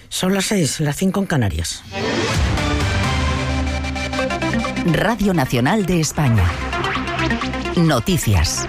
Son las 6, las 5 en Canarias. Radio Nacional de España. Noticias.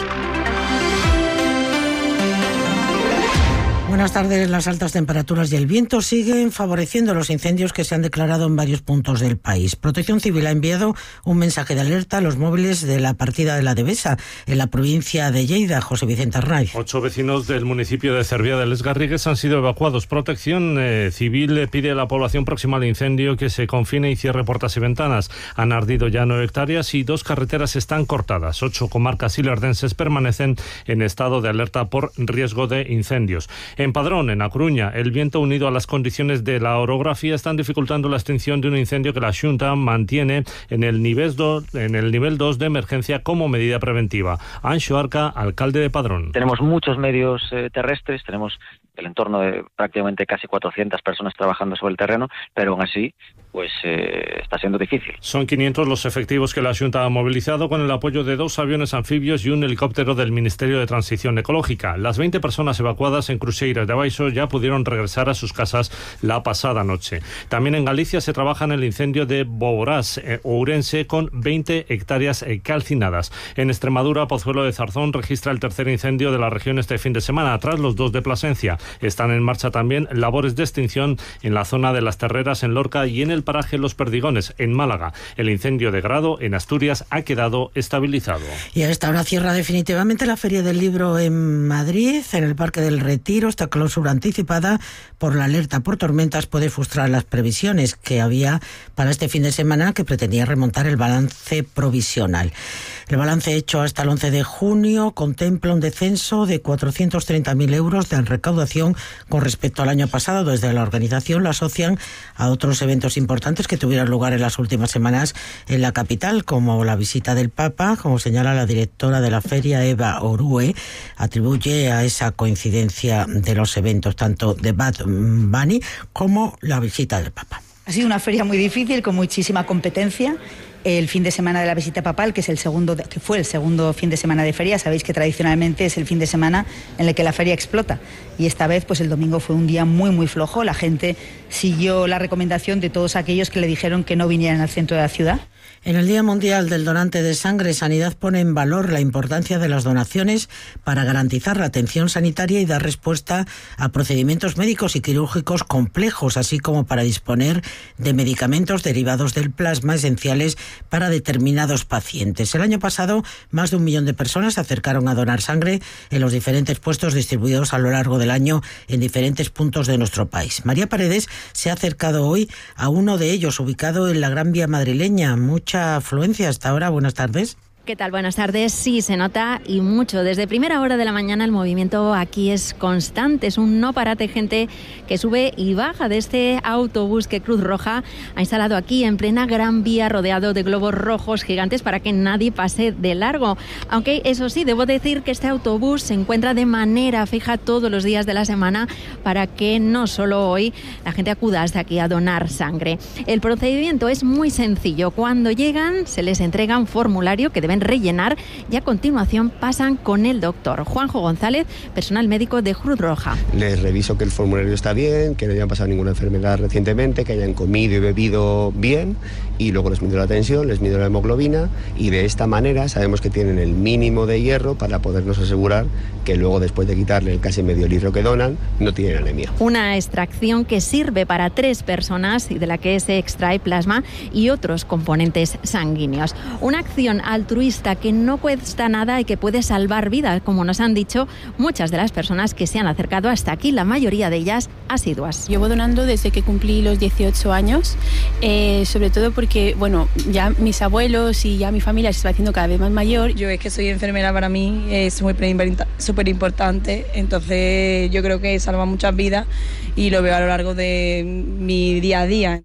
Buenas tardes. Las altas temperaturas y el viento siguen favoreciendo los incendios que se han declarado en varios puntos del país. Protección Civil ha enviado un mensaje de alerta a los móviles de la partida de la Devesa, en la provincia de Lleida. José Vicente Arnaiz. 8 vecinos del municipio de Cerviá de Les Garrigues han sido evacuados. Protección Civil pide a la población próxima al incendio que se confine y cierre puertas y ventanas. Han ardido ya 9 hectáreas y 2 carreteras están cortadas. 8 comarcas ilerdenses permanecen en estado de alerta por riesgo de incendios. En Padrón, en A Coruña, el viento unido a las condiciones de la orografía están dificultando la extinción de un incendio que la Xunta mantiene en el nivel 2 de emergencia como medida preventiva. Anxo Arca, alcalde de Padrón. Tenemos muchos medios terrestres, tenemos el entorno de prácticamente casi 400 personas trabajando sobre el terreno, pero aún así pues está siendo difícil. Son 500 los efectivos que la Xunta ha movilizado con el apoyo de 2 aviones anfibios y un helicóptero del Ministerio de Transición Ecológica. Las 20 personas evacuadas en Cruxeiras de Baixo ya pudieron regresar a sus casas la pasada noche. También en Galicia se trabaja en el incendio de Boborás, Ourense, con 20 hectáreas calcinadas. En Extremadura, Pozuelo de Zarzón registra el tercer incendio de la región este fin de semana, tras los 2 de Plasencia. Están en marcha también labores de extinción en la zona de Las Terreras, en Lorca, y en el paraje Los Perdigones, en Málaga. El incendio de Grado, en Asturias, ha quedado estabilizado. Y a esta hora cierra definitivamente la Feria del Libro en Madrid, en el Parque del Retiro. Esta clausura anticipada por la alerta por tormentas puede frustrar las previsiones que había para este fin de semana, que pretendía remontar el balance provisional. El balance hecho hasta el 11 de junio contempla un descenso de 430.000 euros de recaudación con respecto al año pasado. Desde la organización lo asocian a otros eventos importantes que tuvieron lugar en las últimas semanas en la capital, como la visita del Papa. Como señala la directora de la feria, Eva Orue, atribuye a esa coincidencia de los eventos tanto de Bad Bunny como la visita del Papa. Ha sido una feria muy difícil, con muchísima competencia. El fin de semana de la visita papal, que fue el segundo fin de semana de feria, sabéis que tradicionalmente es el fin de semana en el que la feria explota. Y esta vez, pues el domingo fue un día muy, muy flojo. La gente siguió la recomendación de todos aquellos que le dijeron que no vinieran al centro de la ciudad. En el Día Mundial del Donante de Sangre, Sanidad pone en valor la importancia de las donaciones para garantizar la atención sanitaria y dar respuesta a procedimientos médicos y quirúrgicos complejos, así como para disponer de medicamentos derivados del plasma esenciales para determinados pacientes. El año pasado, más de 1 millón de personas se acercaron a donar sangre en los diferentes puestos distribuidos a lo largo del año en diferentes puntos de nuestro país. María Paredes se ha acercado hoy a uno de ellos, ubicado en la Gran Vía madrileña. Mucha afluencia hasta ahora. Buenas tardes. ¿Qué tal? Buenas tardes. Sí, se nota y mucho. Desde primera hora de la mañana el movimiento aquí es constante. Es un no parate, gente que sube y baja de este autobús que Cruz Roja ha instalado aquí en plena Gran Vía, rodeado de globos rojos gigantes para que nadie pase de largo. Aunque eso sí, debo decir que este autobús se encuentra de manera fija todos los días de la semana para que no solo hoy la gente acuda hasta aquí a donar sangre. El procedimiento es muy sencillo. Cuando llegan se les entrega un formulario que deben rellenar y a continuación pasan con el doctor Juanjo González, personal médico de Cruz Roja. Les reviso que el formulario está bien, que no hayan pasado ninguna enfermedad recientemente, que hayan comido y bebido bien, y luego les mido la tensión, les mido la hemoglobina, y de esta manera sabemos que tienen el mínimo de hierro para podernos asegurar que luego, después de quitarle el casi medio litro que donan, no tienen anemia. Una extracción que sirve para 3 personas y de la que se extrae plasma y otros componentes sanguíneos. Una acción altruista que no cuesta nada y que puede salvar vidas, como nos han dicho muchas de las personas que se han acercado hasta aquí, la mayoría de ellas asiduas. Llevo donando desde que cumplí los 18 años, sobre todo porque, bueno, ya mis abuelos y ya mi familia se está haciendo cada vez más mayor. Yo es que soy enfermera, para mí es súper importante, entonces yo creo que salva muchas vidas y lo veo a lo largo de mi día a día.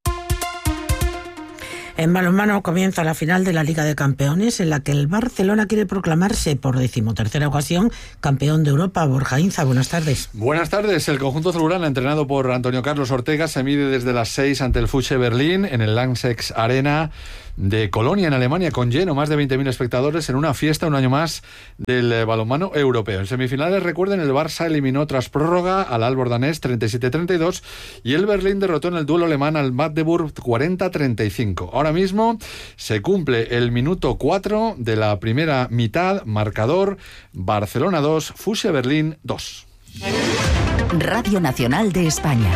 En balonmano comienza la final de la Liga de Campeones, en la que el Barcelona quiere proclamarse por 13ª ocasión campeón de Europa. Borja Inza, buenas tardes. Buenas tardes. El conjunto azulgrana, entrenado por Antonio Carlos Ortega, se mide desde las 6 ante el Fuche Berlín en el Lanxess Arena. de Colonia, en Alemania, con lleno, más de 20.000 espectadores en una fiesta un año más del balonmano europeo. En semifinales, recuerden, el Barça eliminó tras prórroga al Aalborg danés 37-32 y el Berlín derrotó en el duelo alemán al Magdeburg 40-35. Ahora mismo se cumple el minuto 4 de la primera mitad, marcador Barcelona 2, Fusia Berlín 2. Radio Nacional de España.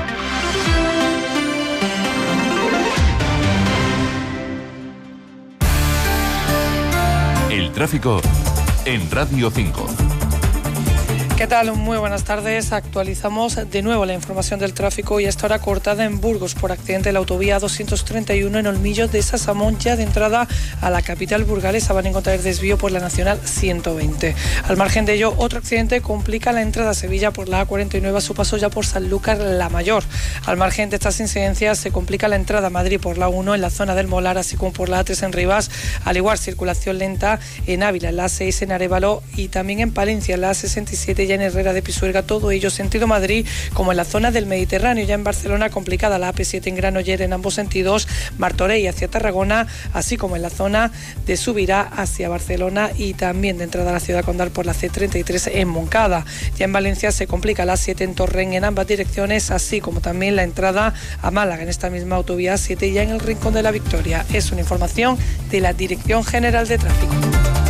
El tráfico en Radio 5. ¿Qué tal? Muy buenas tardes. Actualizamos de nuevo la información del tráfico y a esta hora cortada en Burgos por accidente de la autovía 231 en Olmillo de Sasamón. Ya de entrada a la capital burgalesa van a encontrar desvío por la Nacional 120. Al margen de ello, otro accidente complica la entrada a Sevilla por la A49 a su paso ya por Sanlúcar la Mayor. Al margen de estas incidencias se complica la entrada a Madrid por la 1 en la zona del Molar, así como por la A3 en Rivas. Al igual, circulación lenta en Ávila, en la A6 en Arévalo y también en Palencia, en la A67 ya en Herrera de Pisuerga, todo ello sentido Madrid, como en la zona del Mediterráneo. Ya en Barcelona complicada la AP7 en Granoller en ambos sentidos, Martorell hacia Tarragona, así como en la zona de Subirá hacia Barcelona y también de entrada a la ciudad condal por la C33 en Moncada. Ya en Valencia se complica la 7 en Torrent en ambas direcciones, así como también la entrada a Málaga en esta misma autovía 7 ya en el Rincón de la Victoria. Es una información de la Dirección General de Tráfico.